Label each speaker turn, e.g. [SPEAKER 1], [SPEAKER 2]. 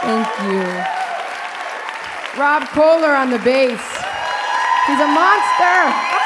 [SPEAKER 1] Thank you. Rob Kohler on the bass. He's a monster.